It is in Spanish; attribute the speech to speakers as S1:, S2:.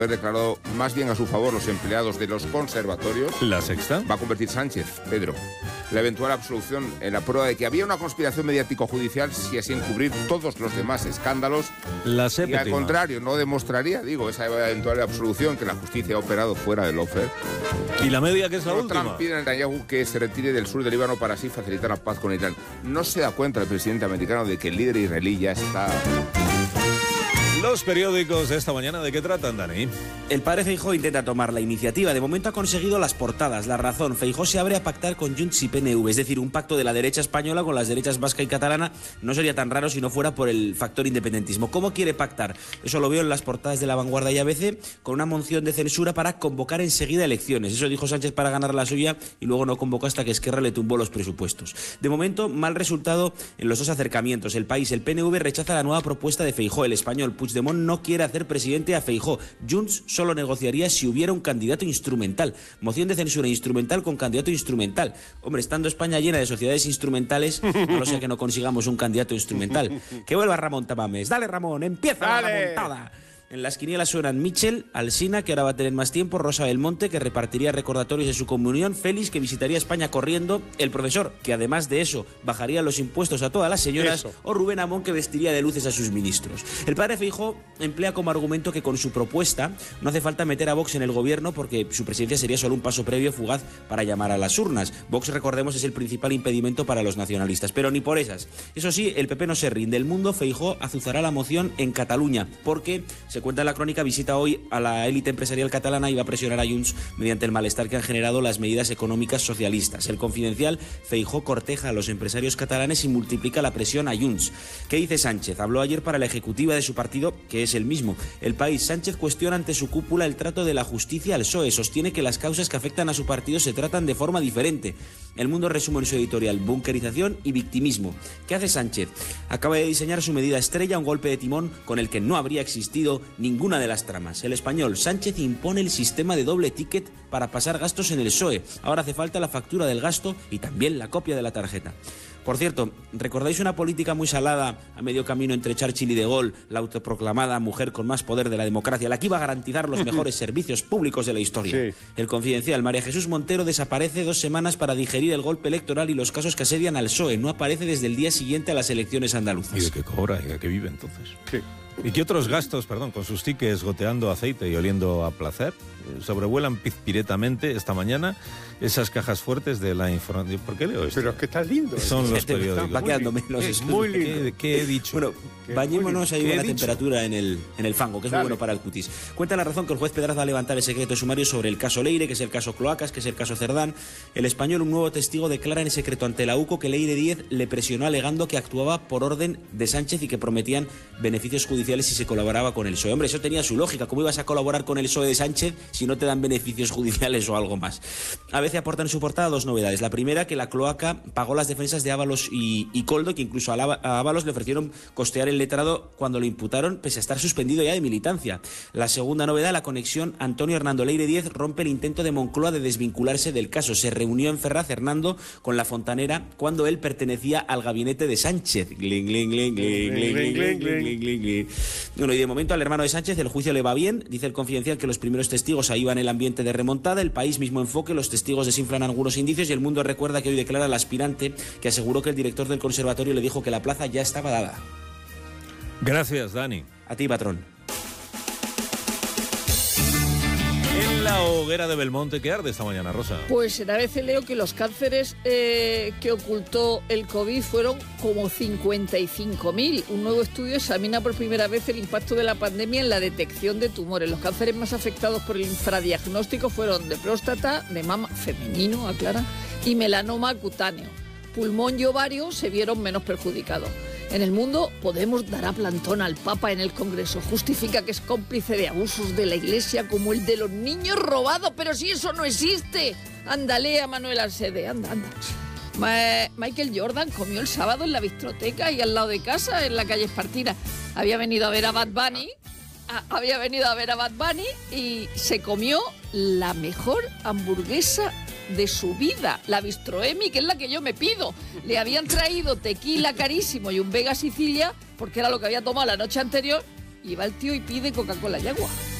S1: declarado más bien a su favor los empleados de los conservatorios.
S2: La Sexta.
S1: Va a convertir Sánchez, Pedro, la eventual absolución en la prueba de que había una conspiración mediático-judicial si así encubrir todos los demás escándalos.
S2: La
S1: Y
S2: Séptima.
S1: al contrario, no demostraría, esa eventual absolución que la justicia ha operado fuera del lawfare.
S2: ¿Y la media, que es la última?
S1: Trump pide a Netanyahu que se retire del sur del Líbano para así facilitar la paz con Irán. No se da cuenta el presidente americano de que el líder israelí ya está...
S2: Los periódicos de esta mañana, ¿de qué tratan, Dani?
S3: El padre Feijóo intenta tomar la iniciativa. De momento ha conseguido las portadas. La Razón: Feijóo se abre a pactar con Junts y PNV. Es decir, un pacto de la derecha española con las derechas vasca y catalana. No sería tan raro si no fuera por el factor independentismo. ¿Cómo quiere pactar? Eso lo veo en las portadas de La Vanguardia y ABC, con una moción de censura para convocar enseguida elecciones. Eso dijo Sánchez para ganar la suya y luego no convocó hasta que Esquerra le tumbó los presupuestos. De momento, mal resultado en los dos acercamientos. El País: el PNV rechaza la nueva propuesta de Feijóo. El Español: Puigdemont no quiere hacer presidente a Feijóo. Junts solo negociaría si hubiera un candidato instrumental. Moción de censura instrumental con candidato instrumental. Hombre, estando España llena de sociedades instrumentales, no lo sé que no consigamos un candidato instrumental. Que vuelva Ramón Tamames. Dale, Ramón, empieza la remontada. En las quinielas suenan Michel, Alsina, que ahora va a tener más tiempo, Rosa Belmonte, que repartiría recordatorios de su comunión, Félix, que visitaría España corriendo, el profesor, que además de eso bajaría los impuestos a todas las señoras, o Rubén Amón, que vestiría de luces a sus ministros. El padre Feijóo emplea como argumento que con su propuesta no hace falta meter a Vox en el gobierno porque su presidencia sería solo un paso previo fugaz para llamar a las urnas. Vox, recordemos, es el principal impedimento para los nacionalistas, pero ni por esas. Eso sí, el PP no se rinde. El Mundo: Feijóo azuzará la moción en Cataluña, porque se cuenta en la crónica, visita hoy a la élite empresarial catalana y va a presionar a Junts mediante el malestar que han generado las medidas económicas socialistas. El Confidencial: Feijóo corteja a los empresarios catalanes y multiplica la presión a Junts. ¿Qué dice Sánchez? Habló ayer para la ejecutiva de su partido, que es el mismo. El País: Sánchez cuestiona ante su cúpula el trato de la justicia al PSOE. Sostiene que las causas que afectan a su partido se tratan de forma diferente. El Mundo resume en su editorial: bunkerización y victimismo. ¿Qué hace Sánchez? Acaba de diseñar su medida estrella, un golpe de timón con el que no habría existido ninguna de las tramas. El Español: Sánchez impone el sistema de doble ticket para pasar gastos en el PSOE. Ahora hace falta la factura del gasto y también la copia de la tarjeta. Por cierto, ¿recordáis una política muy salada a medio camino entre Churchill y De Gaulle, la autoproclamada mujer con más poder de la democracia, la que iba a garantizar los mejores servicios públicos de la historia? Sí. El Confidencial: María Jesús Montero desaparece 2 semanas para digerir el golpe electoral y los casos que asedian al PSOE. No aparece desde el día siguiente a las elecciones andaluzas.
S2: ¿Y de qué cobra? ¿Y de qué vive entonces?
S1: Sí.
S2: ¿Y qué otros gastos, con sus tickets goteando aceite y oliendo a placer? Sobrevuelan pizpiretamente esta mañana esas cajas fuertes de la información. ¿Por qué leo esto?
S4: Pero es que está lindo.
S2: Son los periódicos.
S3: Va quedando menos.
S4: Muy lindo.
S2: ¿Qué he dicho?
S3: Bueno, bañémonos ahí en la temperatura en el fango, que es muy bueno para el cutis. Cuenta La Razón que el juez Pedraza va a levantar el secreto sumario sobre el caso Leire, que es el caso Cloacas, que es el caso Cerdán. El Español: un nuevo testigo declara en secreto ante la UCO que Leire Díez le presionó alegando que actuaba por orden de Sánchez y que prometían beneficios judiciales si se colaboraba con el PSOE. Hombre, eso tenía su lógica. ¿Cómo ibas a colaborar con el PSOE de Sánchez si no te dan beneficios judiciales o algo más? A veces aportan en su portada 2 novedades. La primera, que la cloaca pagó las defensas de Ábalos y Koldo, que incluso a Ábalos le ofrecieron costear el letrado cuando lo imputaron, pese a estar suspendido ya de militancia. La segunda novedad, la conexión Antonio Hernando Leire Díez rompe el intento de Moncloa de desvincularse del caso. Se reunió en Ferraz Hernando con la fontanera cuando él pertenecía al gabinete de Sánchez. Bueno, y de momento al hermano de Sánchez el juicio le va bien. Dice el Confidencial que los primeros testigos avivan el ambiente de remontada. El País: mismo enfoque, los testigos desinflan algunos indicios. Y El Mundo recuerda que hoy declara al aspirante que aseguró que el director del conservatorio le dijo que la plaza ya estaba dada.
S2: Gracias, Dani.
S3: A ti, patrón.
S2: En la hoguera de Belmonte, ¿qué arde esta mañana, Rosa?
S5: Pues en ABC leo que los cánceres que ocultó el COVID fueron como 55.000. Un nuevo estudio examina por primera vez el impacto de la pandemia en la detección de tumores. Los cánceres más afectados por el infradiagnóstico fueron de próstata, de mama femenino, aclara, y melanoma cutáneo. Pulmón y ovario se vieron menos perjudicados. En El Mundo, Podemos dará plantón al Papa en el Congreso. Justifica que es cómplice de abusos de la Iglesia como el de los niños robados. Pero si eso no existe. Ándale a Manuel Arsede, anda. Michael Jordan comió el sábado en la bistroteca y al lado de casa, en la calle Espartina. Había venido a ver a Bad Bunny y se comió la mejor hamburguesa de su vida, la Bistroemi, que es la que yo me pido. Le habían traído tequila carísimo y un Vega Sicilia, porque era lo que había tomado la noche anterior, y va el tío y pide Coca-Cola y agua.